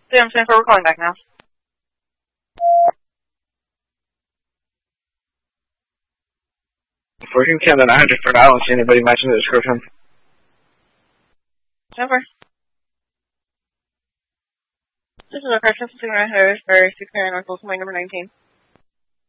Sam Sanford, we're calling back now. Fortune Canada 900 for I don't see anybody matching the description. Sanford. This is a correction for 69 Highway for 69 North West, number 19.